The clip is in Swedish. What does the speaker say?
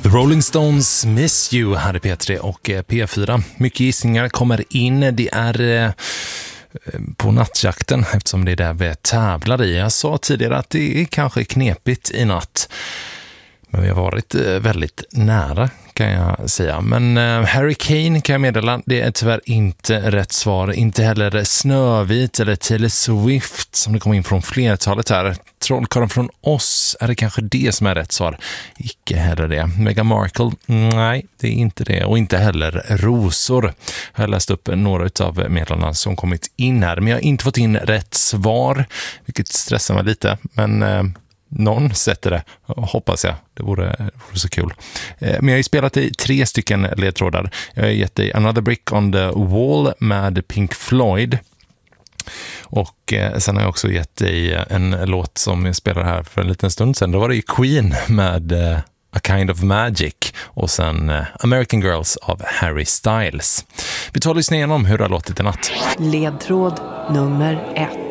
The Rolling Stones Miss You här i P3 och P4. Mycket gissningar kommer in. Det är på nattjakten eftersom det är där vi tävlar i. Jag sa tidigare att det är kanske knepigt i natt. Men vi har varit väldigt nära kan jag säga. Men Hurricane kan jag meddela, det är tyvärr inte rätt svar. Inte heller Snövit eller Taylor Swift som det kom in från flertalet här. Trollkarlen från oss, är det kanske det som är rätt svar? Icke heller det. Meghan Markle, nej det är inte det. Och inte heller Rosor. Jag har läst upp några av meddelarna som kommit in här. Men jag har inte fått in rätt svar, vilket stressar mig lite. Men någon sätter det, hoppas jag. Det vore så kul. Men jag har ju spelat i 3 stycken ledtrådar. Jag har gett dig Another Brick on the Wall med Pink Floyd. Och sen har jag också gett dig en låt som jag spelade här för en liten stund sedan. Då var det ju Queen med A Kind of Magic och sen American Girls av Harry Styles. Vi tar och lyssnar igenom hur det har låtit i natt. Ledtråd nummer 1.